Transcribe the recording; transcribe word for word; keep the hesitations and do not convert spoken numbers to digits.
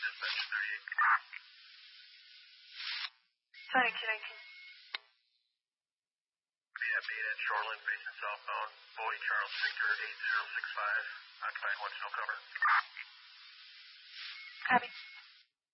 Dispatch thirty-eight. twenty-two nineteen. B F eight at Shoreland, facing southbound. Bowie Charles Victor eight zero six five. Occupied one, still cover. Copy.